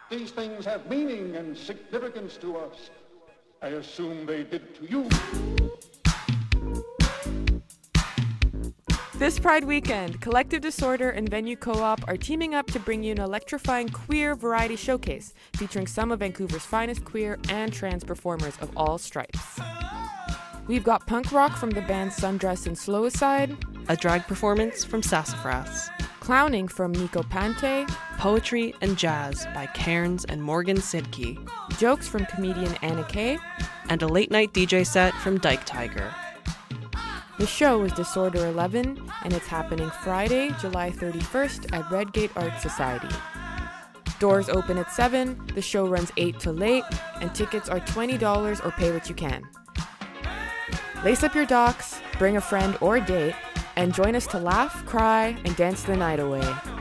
These things have meaning and significance to us. I assume they did to you. This Pride weekend, Collective Disorder and Venue Co-op are teaming up to bring you an electrifying queer variety showcase featuring some of Vancouver's finest queer and trans performers of all stripes. We've got punk rock from the bands Sundress and Slowicide, a drag performance from Sassafras, clowning from Nico Pante, poetry and jazz by Cairns and Morgan Sidke, jokes from comedian Anna Kay, and a late-night DJ set from Dyke Tiger. The show is Disorder 11, and it's happening Friday, July 31st at Redgate Art Society. Doors open at 7, the show runs 8 till late, and tickets are $20 or pay what you can. Lace up your docks, bring a friend or date, and join us to laugh, cry, and dance the night away.